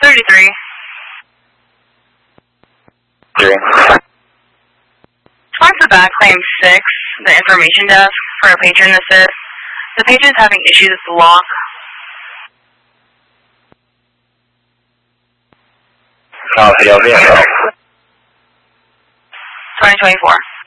33. 3. Response to back claim 6, the information desk for a patron assist. The patron's having issues with the lock. Oh, yeah. 2024.